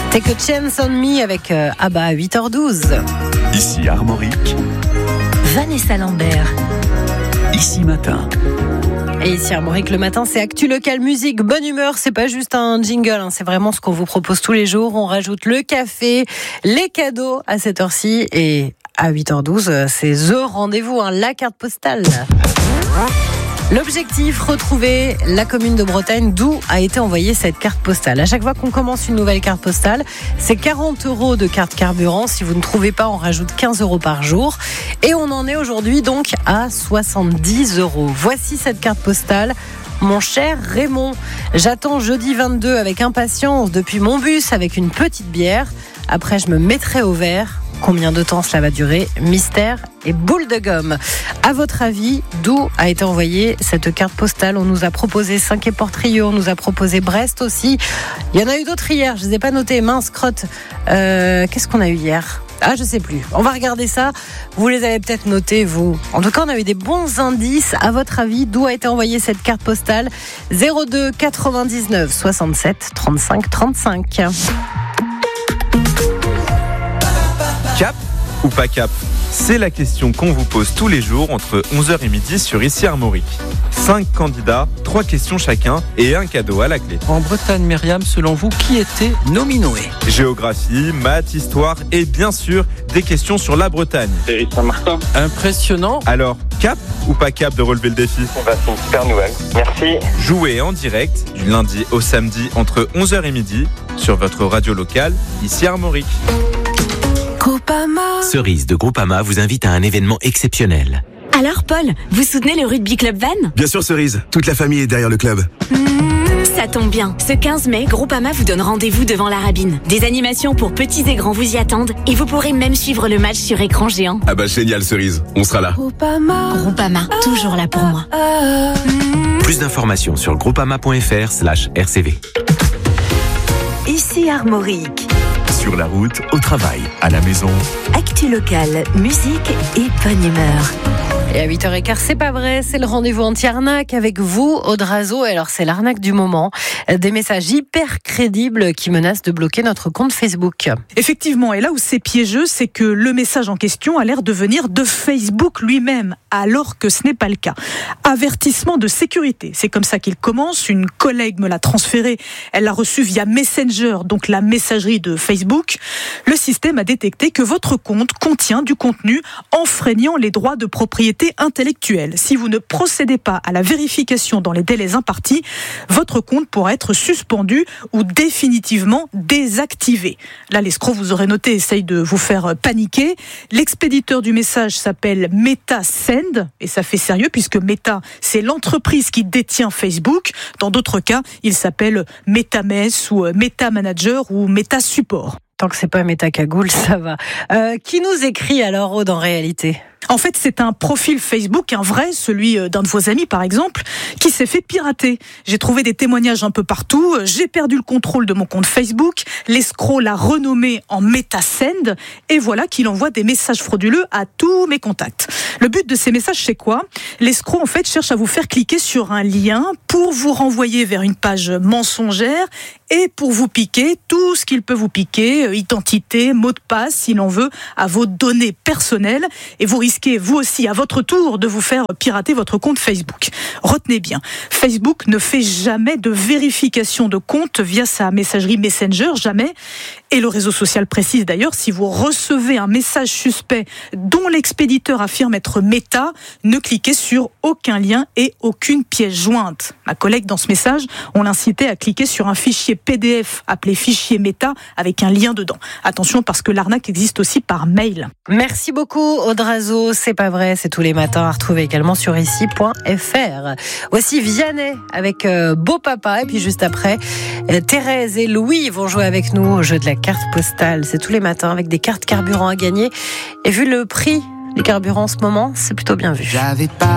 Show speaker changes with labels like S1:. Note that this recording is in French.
S1: Take a Chance on Me avec ABBA à 8h12.
S2: Ici Armorique.
S3: Vanessa Lambert.
S2: Ici Matin.
S1: Et ici Armorique, le matin, c'est Actu Local Musique. Bonne humeur, c'est pas juste un jingle, c'est vraiment ce qu'on vous propose tous les jours. On rajoute le café, les cadeaux à cette heure-ci. Et à 8h12, c'est The Rendez-vous, la carte postale. L'objectif, retrouver la commune de Bretagne d'où a été envoyée cette carte postale. À chaque fois qu'on commence une nouvelle carte postale, c'est 40 € de carte carburant. Si vous ne trouvez pas, on rajoute 15 € par jour. Et on en est aujourd'hui donc à 70 €. Voici cette carte postale. Mon cher Raymond, j'attends jeudi 22 avec impatience depuis mon bus avec une petite bière. Après, je me mettrai au vert. Combien de temps cela va durer? Mystère et boule de gomme. À votre avis, d'où a été envoyée cette carte postale? On nous a proposé Saint-Quay-Portrieux, on nous a proposé Brest aussi. Il y en a eu d'autres hier, je ne les ai pas notés. Mince, crotte. Qu'est-ce qu'on a eu hier? Je sais plus. On va regarder ça. Vous les avez peut-être notés, vous. En tout cas, on a eu des bons indices. À votre avis, d'où a été envoyée cette carte postale? 02 99 67 35 35.
S4: Cap ou pas cap? C'est la question qu'on vous pose tous les jours entre 11h et midi sur Ici Armorique. 5 candidats, 3 questions chacun et un cadeau à la clé.
S5: En Bretagne, Myriam, selon vous, qui était nominé?
S4: Géographie, maths, histoire et bien sûr des questions sur la Bretagne.
S6: C'est Saint-Martin.
S5: Impressionnant.
S4: Alors, cap ou pas cap de relever le défi?
S6: C'est une super nouvelle. Merci.
S4: Jouez en direct du lundi au samedi entre 11h et midi sur votre radio locale Ici Armorique.
S3: Groupama.
S7: Cerise de Groupama vous invite à un événement exceptionnel.
S3: Alors Paul, vous soutenez le Rugby Club Vannes?
S8: Bien sûr Cerise, toute la famille est derrière le club.
S3: Ça tombe bien. Ce 15 mai, Groupama vous donne rendez-vous devant la Rabine. Des animations pour petits et grands vous y attendent et vous pourrez même suivre le match sur écran géant.
S8: Ah bah génial Cerise, on sera là.
S3: Groupama, toujours là pour moi.
S7: Plus d'informations sur groupama.fr/RCV.
S3: Ici Armorique.
S2: Sur la route, au travail, à la maison.
S3: Actu locale, musique et bonne humeur.
S1: Et à 8h15, c'est pas vrai, c'est le rendez-vous anti-arnaque avec vous, Audrazo. Et alors, c'est l'arnaque du moment. Des messages hyper crédibles qui menacent de bloquer notre compte Facebook.
S9: Effectivement, et là où c'est piégeux, c'est que le message en question a l'air de venir de Facebook lui-même, alors que ce n'est pas le cas. Avertissement de sécurité, c'est comme ça qu'il commence. Une collègue me l'a transféré, elle l'a reçu via Messenger, donc la messagerie de Facebook. Le système a détecté que votre compte contient du contenu enfreignant les droits de propriété intellectuelle. Si vous ne procédez pas à la vérification dans les délais impartis, votre compte pourra être suspendu ou définitivement désactivé. Là, l'escroc, vous aurez noté, essaye de vous faire paniquer. L'expéditeur du message s'appelle MetaSend, et ça fait sérieux puisque Meta, c'est l'entreprise qui détient Facebook. Dans d'autres cas, il s'appelle MetaMess ou MetaManager ou MetaSupport.
S1: Tant que c'est pas Métacagoule, ça va. Qui nous écrit alors, Aude, en réalité?
S9: En fait, c'est un profil Facebook, un vrai, celui d'un de vos amis par exemple, qui s'est fait pirater. J'ai trouvé des témoignages un peu partout, j'ai perdu le contrôle de mon compte Facebook, l'escroc l'a renommé en MetaSend, et voilà qu'il envoie des messages frauduleux à tous mes contacts. Le but de ces messages, c'est quoi? L'escroc, en fait, cherche à vous faire cliquer sur un lien pour vous renvoyer vers une page mensongère et pour vous piquer tout ce qu'il peut vous piquer, identité, mot de passe, s'il en veut, à vos données personnelles, et vous risquez, vous aussi, à votre tour, de vous faire pirater votre compte Facebook. Retenez bien, Facebook ne fait jamais de vérification de compte via sa messagerie Messenger, jamais. Et le réseau social précise d'ailleurs, si vous recevez un message suspect dont l'expéditeur affirme être Meta, ne cliquez sur aucun lien et aucune pièce jointe. Ma collègue, dans ce message, on l'incitait à cliquer sur un fichier PDF appelé fichier Meta avec un lien dedans. Attention, parce que l'arnaque existe aussi par mail.
S1: Merci beaucoup, Audrazo. C'est pas vrai, c'est tous les matins à retrouver également sur ici.fr. Voici Vianney avec Beau Papa. Et puis juste après, Thérèse et Louis vont jouer avec nous au jeu de la carte postale. C'est tous les matins avec des cartes carburant à gagner. Et vu le prix des carburants en ce moment, c'est plutôt bien vu.